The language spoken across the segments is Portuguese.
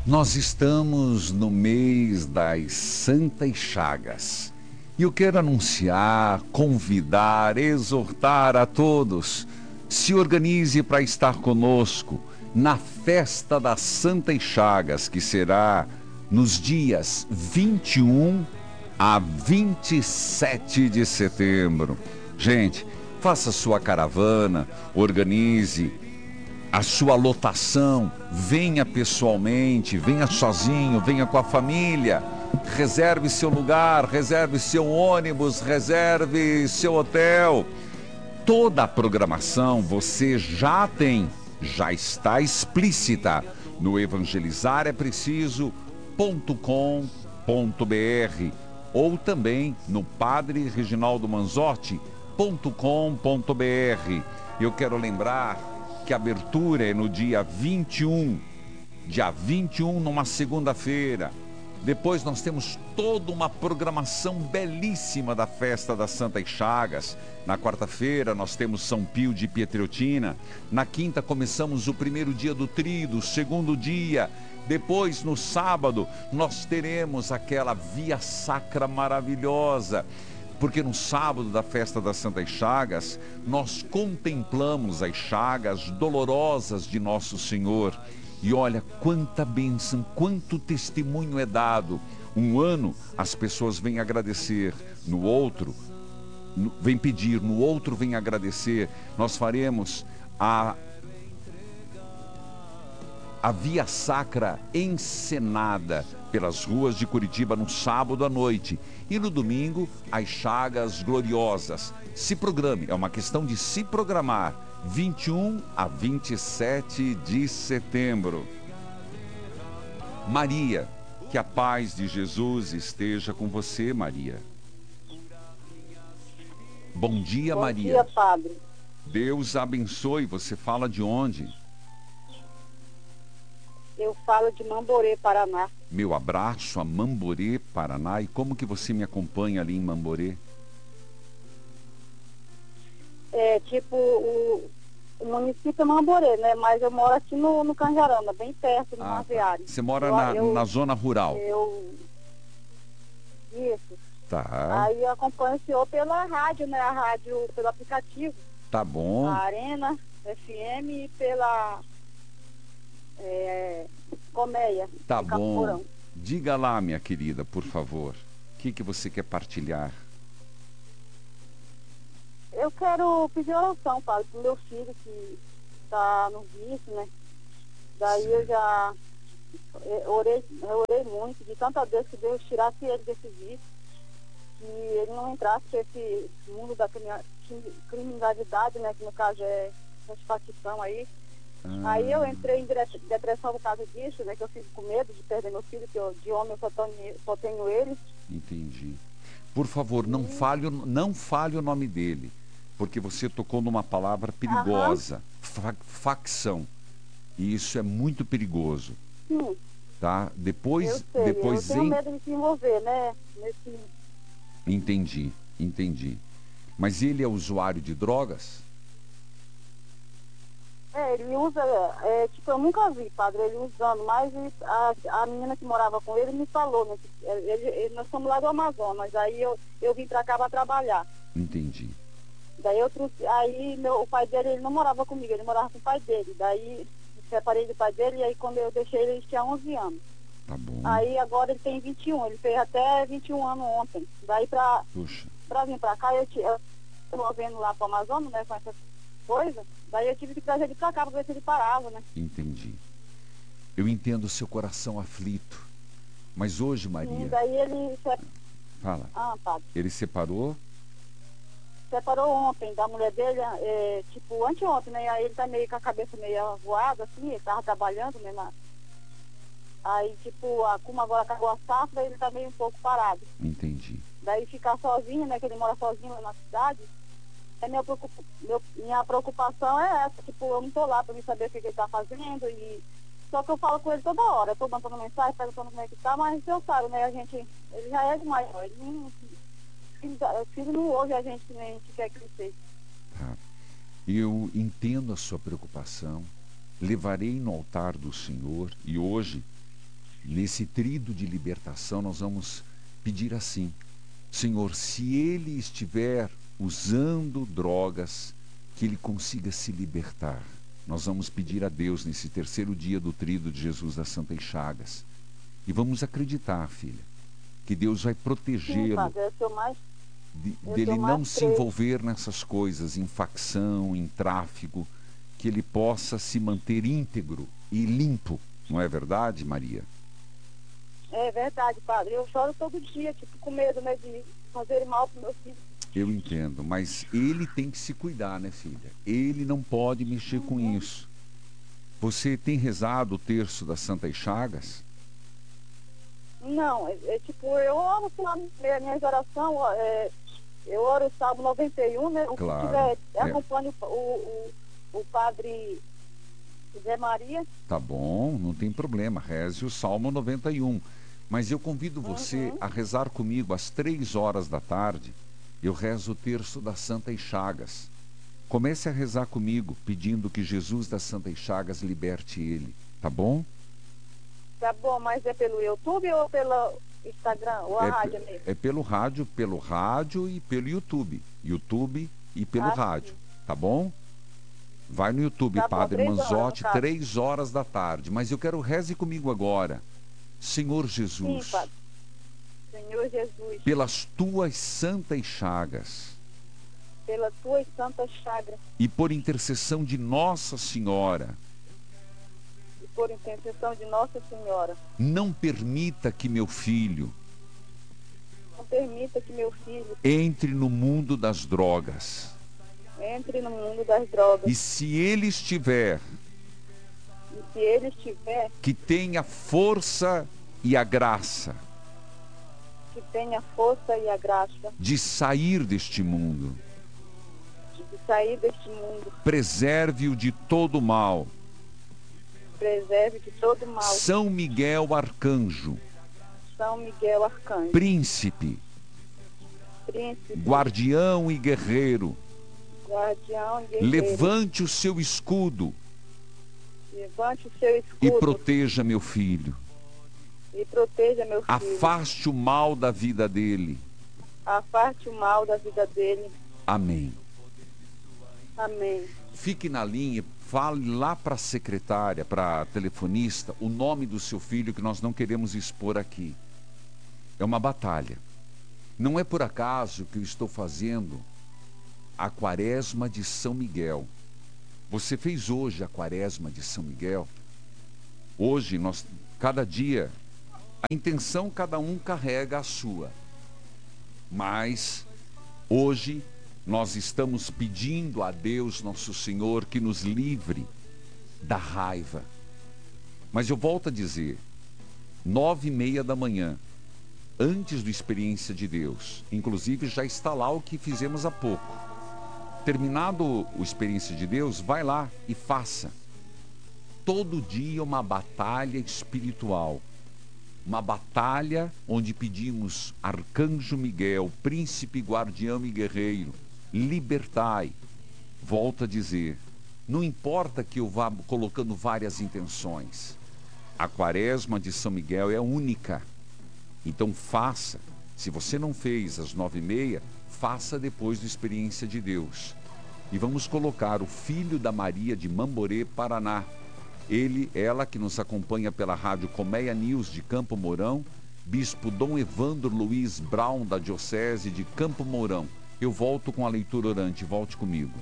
Nós estamos no mês das Santas Chagas e eu quero anunciar, convidar, exortar a todos. Se organize para estar conosco na festa das Santas Chagas, que será nos dias 21 a 27 de setembro. Gente, faça sua caravana, organize a sua lotação, venha pessoalmente, venha sozinho, venha com a família, reserve seu lugar, reserve seu ônibus, reserve seu hotel. Toda a programação você já tem, já está explícita no evangelizarepreciso.com.br ou também no padrereginaldomanzotti.com.br. Eu quero lembrar que a abertura é no dia 21, numa segunda-feira. Depois nós temos toda uma programação belíssima da festa das Santas Chagas. Na quarta-feira nós temos São Pio de Pietreutina. Na quinta começamos o primeiro dia do Tríduo, o segundo dia. Depois, no sábado, nós teremos aquela via sacra maravilhosa. Porque no sábado da festa das Santas Chagas, nós contemplamos as chagas dolorosas de Nosso Senhor. E olha quanta bênção, quanto testemunho é dado. Um ano as pessoas vêm agradecer, no outro vem pedir, no outro vem agradecer. Nós faremos a Via Sacra encenada pelas ruas de Curitiba no sábado à noite. E no domingo, as chagas gloriosas. Se programe, é uma questão de se programar. 21 a 27 de setembro. Maria, que a paz de Jesus esteja com você, Maria. Bom dia, Maria. Bom dia, padre. Deus abençoe. Você fala de onde? Eu falo de Mamborê, Paraná. Meu abraço a Mamborê, Paraná. E como que você me acompanha ali em Mamborê? É tipo o município é Mamborê, né? Mas eu moro aqui no Canjarana, bem perto, no Marveário. Você mora na zona rural? Isso. Tá. Aí eu acompanho o senhor pela rádio, né? A rádio, pelo aplicativo. Tá bom. A Arena FM e pela Colmeia. Tá bom. Diga lá, minha querida, por favor. O que você quer partilhar? Eu quero pedir oração, padre, pro meu filho que está no vício, né? Daí eu já orei muito, de tanta vez que Deus tirasse ele desse vício, que ele não entrasse nesse mundo da criminalidade, né? Que no caso é essa facção aí. Aí eu entrei em depressão por causa disso, né? Que eu fico com medo de perder meu filho, que de homem eu só tenho ele. Entendi. Por favor, não fale o nome dele, porque você tocou numa palavra perigosa, facção. E isso é muito perigoso. Sim. Tá? Depois eu tenho medo de se envolver, né? Entendi. Mas ele é usuário de drogas? Ele usa, eu nunca vi, padre, ele usando, mas a menina que morava com ele me falou, né? Nós somos lá do Amazonas, aí eu vim pra cá pra trabalhar. Entendi. Daí o pai dele, ele não morava comigo, ele morava com o pai dele. Daí eu separei do pai dele e aí quando eu deixei ele tinha 11 anos. Tá bom. Aí agora ele tem 21, ele fez até 21 anos ontem. Daí pra vir pra cá, eu tô vendo lá pro Amazonas, né, com essas coisas. Daí eu tive que trazer ele pra cá pra ver se ele parava, né? Entendi. Eu entendo o seu coração aflito. Mas hoje, Maria... Sim, daí ele... Fala. Padre. Ele separou? Separou ontem da mulher dele, anteontem, né? Aí ele tá meio com a cabeça meio voada, assim, ele tava trabalhando, né? Aí, como agora acabou a safra, ele tá meio um pouco parado. Entendi. Daí ficar sozinho, né? Que ele mora sozinho lá na cidade. Minha preocupação é essa, eu não tô lá pra me saber o que ele tá fazendo só que eu falo com ele toda hora, eu tô mandando mensagem, perguntando como é que tá, mas eu sabe, né, ele já é de maior, o filho não ouve a gente que nem a gente quer crescer. Tá. Eu entendo a sua preocupação, levarei no altar do Senhor e hoje Nesse tríduo de libertação, nós vamos pedir assim: Senhor, se ele estiver usando drogas, que ele consiga se libertar. Nós vamos pedir a Deus nesse terceiro dia do tríduo de Jesus das Santas Chagas. E vamos acreditar, filha, que Deus vai protegê-lo dele não se envolver nessas coisas, em facção, em tráfico, que ele possa se manter íntegro e limpo. Não é verdade, Maria? É verdade, padre. Eu choro todo dia, tipo, com medo, né, de fazer mal pro meu filho. Eu entendo, mas ele tem que se cuidar, né, filha? Ele não pode mexer com isso. Você tem rezado o terço das Santas Chagas? Não, tipo, eu oro lá, minhas orações, eu oro o Salmo 91, né? Claro. Se tiver, acompanho o padre José Maria. Tá bom, não tem problema, reze o Salmo 91. Mas eu convido você a rezar comigo às 3 horas da tarde. Eu rezo o terço das Santas Chagas. Comece a rezar comigo, pedindo que Jesus das Santas Chagas liberte ele. Tá bom? Tá bom, mas é pelo YouTube ou pelo Instagram? Ou a rádio mesmo? É pelo rádio e pelo YouTube. YouTube e pelo rádio. Tá bom? Vai no YouTube, tá Padre bom, Manzotti, horas, 3 horas da tarde. Mas eu quero reze comigo agora. Senhor Jesus. Sim, Padre. Senhor Jesus. Pelas tuas santas chagas. Pelas tuas santas chagas. E por intercessão de Nossa Senhora. E por intercessão de Nossa Senhora. Não permita que meu filho. Não permita que meu filho. Entre no mundo das drogas. Entre no mundo das drogas. E se ele estiver. Que tenha força e a graça. Que tenha força e a graça. De sair deste mundo. De sair deste mundo. Preserve-o de todo mal. Preserve de todo mal. São Miguel Arcanjo. São Miguel Arcanjo. Príncipe. Príncipe. Guardião e guerreiro. Guardião e guerreiro. Levante o seu escudo. Levante o seu escudo. E proteja meu filho. E proteja meu filho. Afaste o mal da vida dele. Afaste o mal da vida dele. Amém. Amém. Fique na linha, fale lá para a secretária, para a telefonista, o nome do seu filho que nós não queremos expor aqui. É uma batalha. Não é por acaso que eu estou fazendo a Quaresma de São Miguel. Você fez hoje a Quaresma de São Miguel? Hoje, cada dia, a intenção cada um carrega a sua. Mas, hoje, nós estamos pedindo a Deus, nosso Senhor, que nos livre da raiva. Mas eu volto a dizer, 9h30 da manhã, antes do Experiência de Deus, inclusive já está lá o que fizemos há pouco. Terminado o Experiência de Deus, vai lá e faça. Todo dia uma batalha espiritual. Uma batalha onde pedimos Arcanjo Miguel, Príncipe, Guardião e Guerreiro, libertai. Volto a dizer, não importa que eu vá colocando várias intenções. A Quaresma de São Miguel é única. Então faça. Se você não fez às 9h30, faça depois do Experiência de Deus. E vamos colocar o filho da Maria de Mamborê, Paraná. Ela que nos acompanha pela rádio Colmeia News de Campo Mourão, Bispo Dom Evandro Luiz Brown, da Diocese de Campo Mourão. Eu volto com a leitura orante, volte comigo.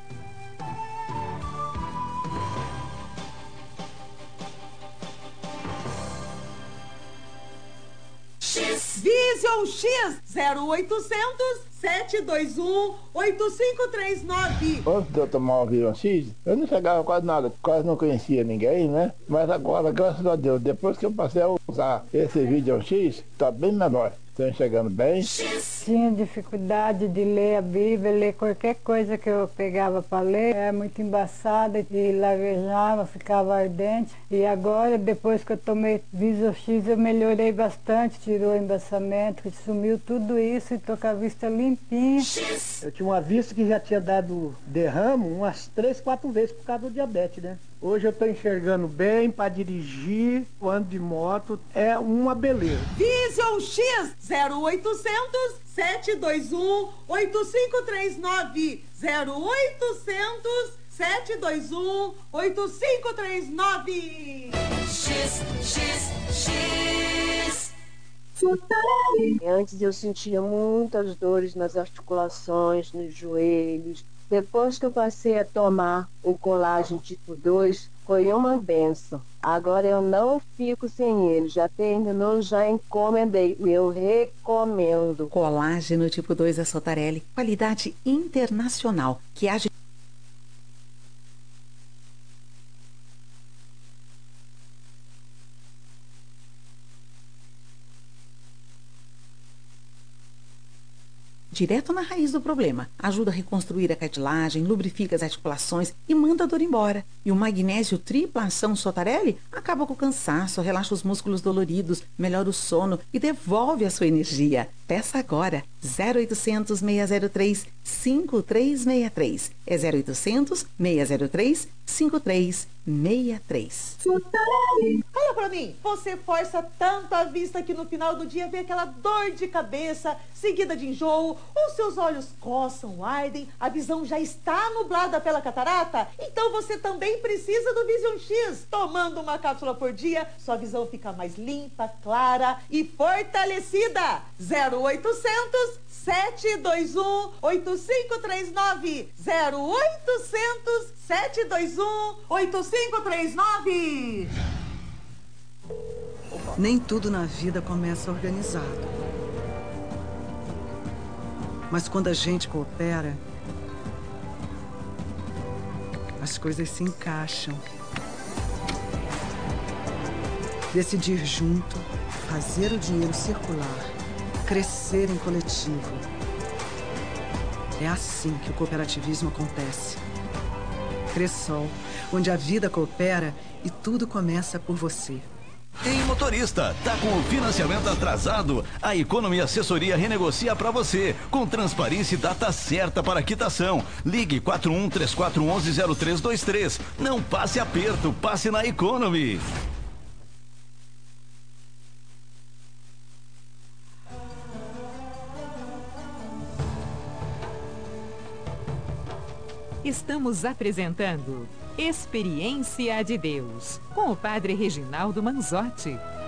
Vision X 0800 721 8539. Antes de eu tomar o Vision X, eu não chegava quase nada, quase não conhecia ninguém, né? Mas agora, graças a Deus, depois que eu passei a usar esse Vision X, tá bem melhor. Estou enxergando bem. Tinha dificuldade de ler a Bíblia, ler qualquer coisa que eu pegava para ler. Era muito embaçada e lavejava, ficava ardente. E agora, depois que eu tomei Vision X, eu melhorei bastante. Tirou o embaçamento, sumiu tudo isso e estou com a vista limpinha. Eu tinha uma vista que já tinha dado derrame umas 3, 4 vezes por causa do diabetes, né? Hoje eu estou enxergando bem para dirigir, ando de moto, é uma beleza. Vision X 0800 721 8539 0800 721 8539. Antes eu sentia muitas dores nas articulações, nos joelhos. Depois que eu passei a tomar o colágeno tipo 2, foi uma benção. Agora eu não fico sem ele. Já terminou, já encomendei. Eu recomendo. Colágeno tipo 2 da Sotarelli, qualidade internacional, que age direto na raiz do problema. Ajuda a reconstruir a cartilagem, lubrifica as articulações e manda a dor embora. E o magnésio tripla ação Sotarelli acaba com o cansaço, relaxa os músculos doloridos, melhora o sono e devolve a sua energia. Peça agora 0800 603 5363. É 0800 603 5363. Fala pra mim, você força tanto a vista que no final do dia vem aquela dor de cabeça, seguida de enjoo, ou seus olhos coçam, ardem, a visão já está nublada pela catarata? Então você também precisa do Vision X. Tomando uma cápsula por dia, sua visão fica mais limpa, clara e fortalecida. 0800 721 8539. 0800 721 8539. Nem tudo na vida começa organizado. Mas quando a gente coopera, as coisas se encaixam. Decidir junto, fazer o dinheiro circular, crescer em coletivo. É assim que o cooperativismo acontece. Cressol, onde a vida coopera e tudo começa por você. Ei, motorista, tá com o financiamento atrasado? A Economy Assessoria renegocia para você, com transparência e data certa para quitação. Ligue 4134110323. Não passe aperto, passe na Economy. Estamos apresentando Experiência de Deus, com o Padre Reginaldo Manzotti.